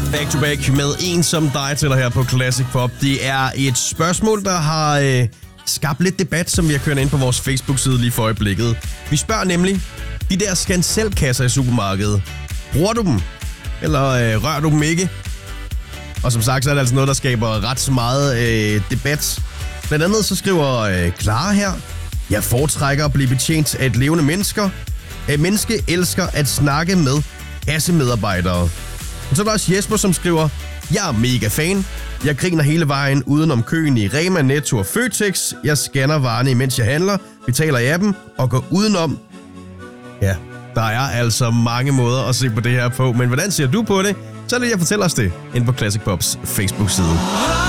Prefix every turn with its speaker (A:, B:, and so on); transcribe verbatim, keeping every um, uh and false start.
A: Back to back med En som dig til dig her på Classic Pop. Det er et spørgsmål, der har øh, skabt lidt debat, som vi har kørt ind på vores Facebook-side lige for øjeblikket. Vi spørger nemlig, de der scan-selv-kasser i supermarkedet, bruger du dem? Eller øh, rører du dem ikke? Og som sagt, så er det altså noget, der skaber ret så meget øh, debat. Blandt andet så skriver øh, Clara her, jeg foretrækker at blive betjent af et levende mennesker. Et menneske elsker at snakke med kassemedarbejdere. Og så er der også Jesper, som skriver, jeg er mega fan. Jeg griner hele vejen udenom køen i Rema, Netto og Føtex. Jeg scanner varerne, imens jeg handler, betaler i appen og går udenom. Ja, der er altså mange måder at se på det her på. Men hvordan ser du på det? Så lad jeg fortælle os det ind på Classic Pops Facebook-side.